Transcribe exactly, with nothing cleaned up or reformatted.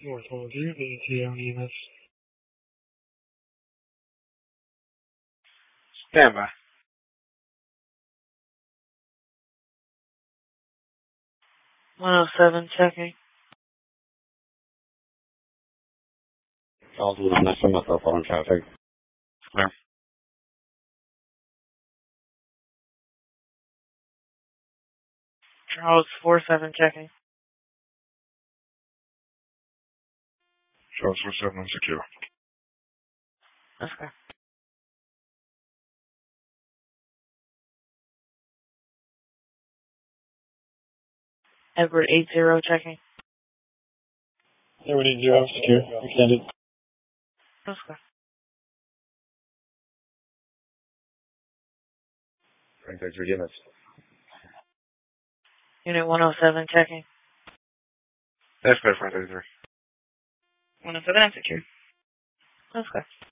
North Hallview, V T L E M S. Stand by. one oh seven checking. Charles was next to myself on traffic. Clear. Charles four seven checking. Charles four seven, secure. Okay. Edward eight zero checking. Edward eight zero, secure. Extended. Okay. Frank Victor, E M S. Unit one oh seven checking. That's clear, Frank Victor. one oh seven, I'm secure. Okay.